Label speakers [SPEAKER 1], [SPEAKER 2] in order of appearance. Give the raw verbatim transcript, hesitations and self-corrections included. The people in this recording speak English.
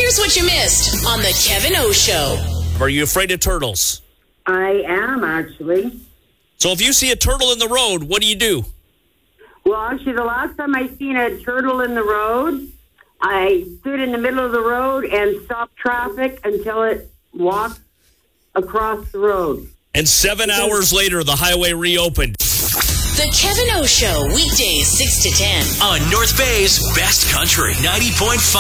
[SPEAKER 1] Here's what you missed on the Kevin O Show.
[SPEAKER 2] Are you afraid of turtles?
[SPEAKER 3] I am, actually.
[SPEAKER 2] So if you see a turtle in the road, what do you do?
[SPEAKER 3] Well, actually, the last time I seen a turtle in the road, I stood in the middle of the road and stopped traffic until it walked across the road.
[SPEAKER 2] And seven hours later, the highway reopened.
[SPEAKER 1] The Kevin O Show, weekdays six to ten.
[SPEAKER 4] On North Bay's Best Country, ninety point five.